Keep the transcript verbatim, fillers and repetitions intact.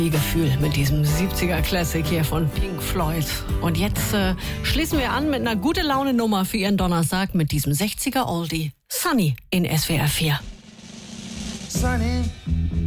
Gefühl mit diesem siebziger Classic hier von Pink Floyd. Und jetzt äh, schließen wir an mit einer gute Laune Nummer für Ihren Donnerstag mit diesem sechziger Oldie. Sunny in S W R vier. Sunny